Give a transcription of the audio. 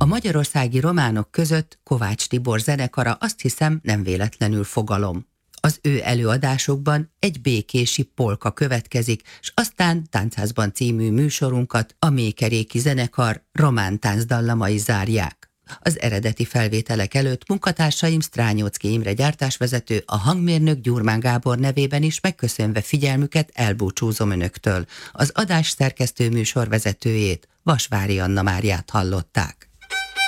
magyarországi románok között Kovács Tibor zenekara azt hiszem nem véletlenül fogalom. Az ő előadásokban egy békési polka következik, s aztán Táncházban című műsorunkat a Mékeréki zenekar román táncdallamai zárják. Az eredeti felvételek előtt munkatársaim Strányóczky Imre gyártásvezető, a hangmérnök Gyurmán Gábor nevében is megköszönve figyelmüket elbúcsúzom önöktől. Az adás szerkesztő műsorvezetőjét, Vasvári Anna Máriát hallották.